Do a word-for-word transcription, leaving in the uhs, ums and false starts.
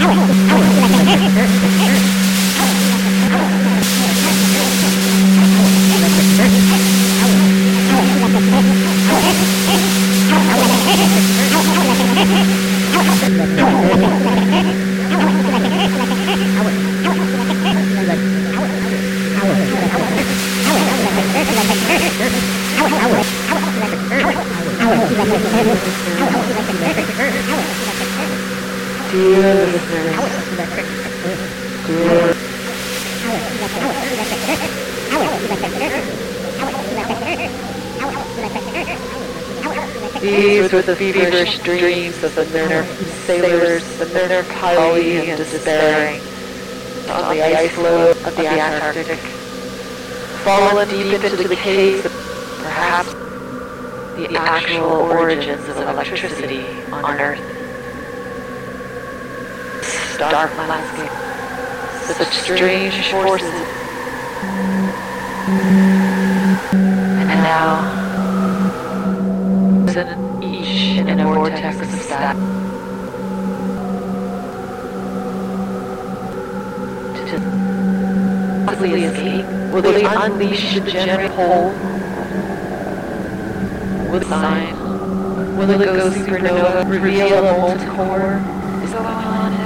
Dear listeners, dear these were the feverish dreams of the nerve sailors, the nerve highly and despairing, on the ice floe of the Antarctic, fallen deep into the caves, perhaps the actual origins of electricity on Earth. Dark landscape, such strange forces, and now, each in a vortex of static. To possibly escape, will they unleash the general whole? Will it sign? Will it go supernova, reveal a molten core? Is going on?